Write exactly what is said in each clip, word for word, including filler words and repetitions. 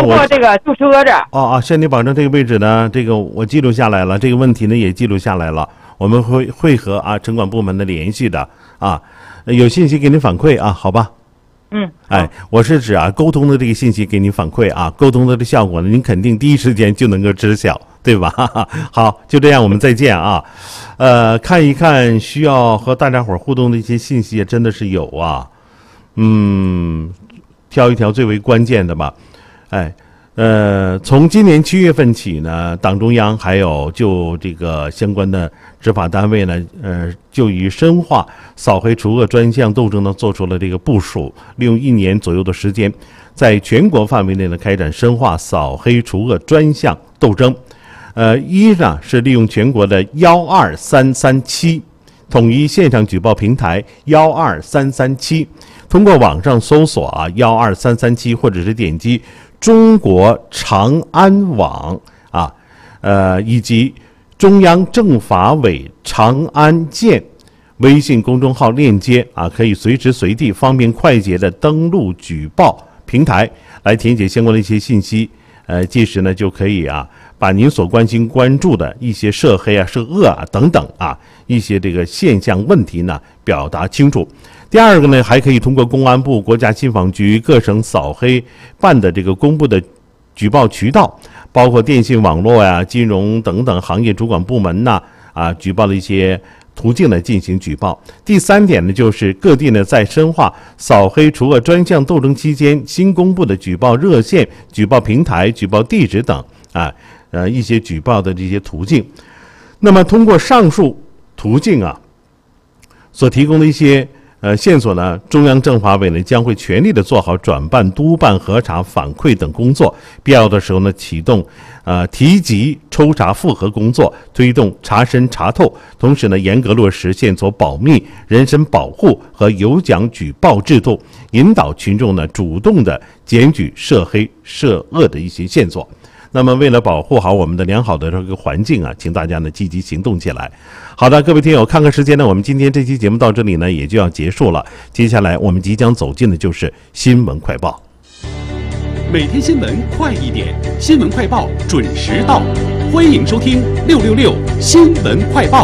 我通过这个就车着。 哦哦，向你保证这个位置呢，这个我记录下来了，这个问题呢也记录下来了，我们会会和啊城管部门的联系的啊，有信息给您反馈啊，好吧？ 嗯， 哎，我是指啊，沟通的这个信息给您反馈啊，沟通的这效果呢，您肯定第一时间就能够知晓，对吧？好，就这样，我们再见啊。呃，看一看需要和大家伙互动的一些信息，真的是有啊。嗯，挑一条最为关键的吧。哎，呃，从今年七月份起呢，党中央还有就这个相关的执法单位呢，呃，就以深化扫黑除恶专项斗争呢，做出了这个部署，利用一年左右的时间，在全国范围内呢开展深化扫黑除恶专项斗争。呃，一呢是利用全国的幺二三三七统一线上举报平台幺二三三七，通过网上搜索啊幺二三三七，或者是点击中国长安网啊，呃以及中央政法委长安建微信公众号链接啊，可以随时随地方便快捷的登录举报平台来填写相关的一些信息。呃，届时呢就可以啊，把您所关心关注的一些涉黑啊、涉恶啊等等啊一些这个现象问题呢表达清楚。第二个呢，还可以通过公安部、国家信访局、各省扫黑办的这个公布的举报渠道，包括电信网络呀、金融等等行业主管部门呐啊举报的一些途径呢进行举报。第三点呢，就是各地呢在深化扫黑除恶专项斗争期间新公布的举报热线、举报平台、举报地址等啊呃一些举报的这些途径。那么通过上述途径啊所提供的一些呃线索呢，中央政法委呢将会全力的做好转办、督办、核查、反馈等工作，必要的时候呢启动呃提级抽查复核工作，推动查深查透，同时呢严格落实线索保密、人身保护和有奖举报制度，引导群众呢主动的检举涉黑涉恶的一些线索。那么为了保护好我们的良好的这个环境啊，请大家呢积极行动起来。好的，各位听友，看看时间呢，我们今天这期节目到这里呢也就要结束了。接下来我们即将走进的就是新闻快报。 每天新闻快一点，新闻快报准时到，欢迎收听六六六新闻快报。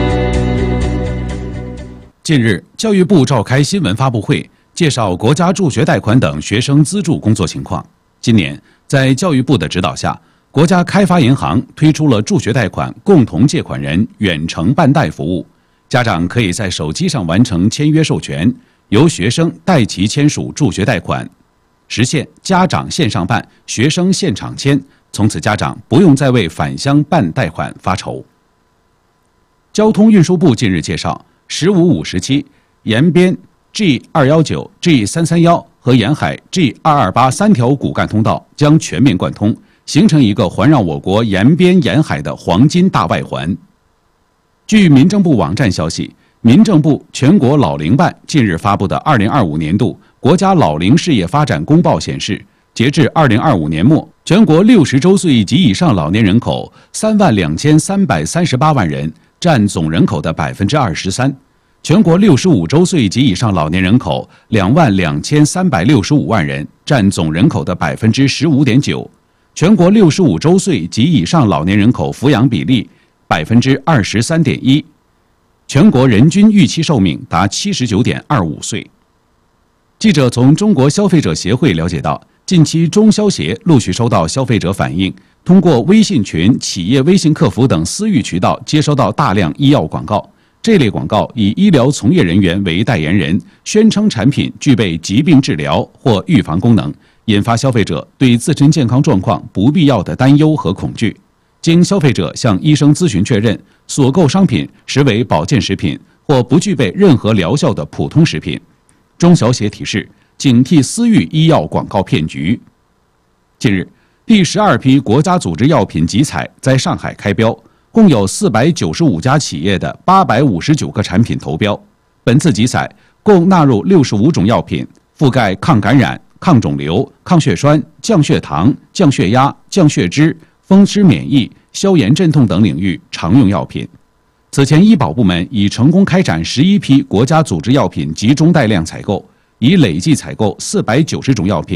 近日，教育部召开新闻发布会，介绍国家助学贷款等学生资助工作情况。今年，在教育部的指导下，国家开发银行推出了助学贷款共同借款人远程办贷服务，家长可以在手机上完成签约授权，由学生代其签署助学贷款，实现家长线上办，学生现场签，从此家长不用再为返乡办贷款发愁。交通运输部近日介绍，十五五时期，延边 G 二一九、G 三三一和沿海 G 二二八三条骨干通道将全面贯通，形成一个环绕我国沿边沿海的黄金大外环。据民政部网站消息，民政部全国老龄办近日发布的二零二五年度国家老龄事业发展公报显示，截至二零二五年末，全国六十周岁及以上老年人口三万两千三百三十八万人，占总人口的百分之二十三。全国六十五周岁及以上老年人口两万两千三百六十五万人，占总人口的百分之十五点九。全国六十五周岁及以上老年人口抚养比例百分之二十三点一，全国人均预期寿命达七十九点二五岁。记者从中国消费者协会了解到，近期中消协陆续收到消费者反映，通过微信群、企业微信客服等私域渠道接收到大量医药广告。这类广告以医疗从业人员为代言人，宣称产品具备疾病治疗或预防功能，引发消费者对自身健康状况不必要的担忧和恐惧。经消费者向医生咨询确认，所购商品实为保健食品或不具备任何疗效的普通食品。中消协提示，警惕私域医药广告骗局。近日，第十二批国家组织药品集采在上海开标，共有四百九十五家企业的八百五十九个产品投标。本次集采共纳入六十五种药品，覆盖抗感染、抗肿瘤、抗血栓、降血糖、降血压、降血脂、风湿免疫、消炎镇痛等领域常用药品。此前，医保部门已成功开展十一批国家组织药品集中带量采购，已累计采购四百九十种药品，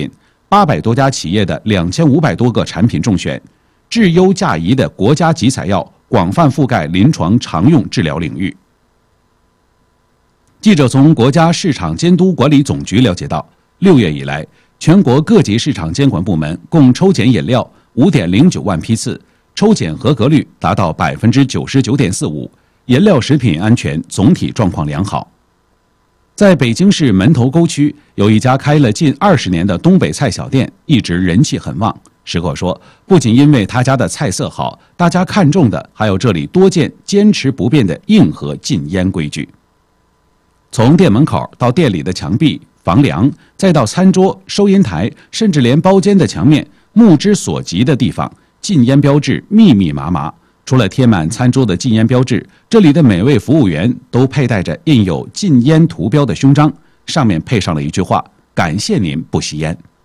八百多家企业的两千五百多个产品中选，质优价宜的国家级采药广泛覆盖临床常用治疗领域。记者从国家市场监督管理总局了解到，六月以来，全国各级市场监管部门共抽检饮料 五点零九万批次，抽检合格率达到 百分之九十九点四五， 饮料食品安全总体状况良好。在北京市门头沟区，有一家开了近二十年的东北菜小店，一直人气很旺。食客说，不仅因为他家的菜色好，大家看重的还有这里多见坚持不变的硬核禁烟规矩。从店门口到店里的墙壁、房梁，再到餐桌、收银台，甚至连包间的墙面，目之所及的地方，禁烟标志密密麻麻。除了贴满餐桌的禁烟标志，这里的每位服务员都佩戴着印有禁烟图标的胸章，上面配上了一句话：感谢您不吸烟。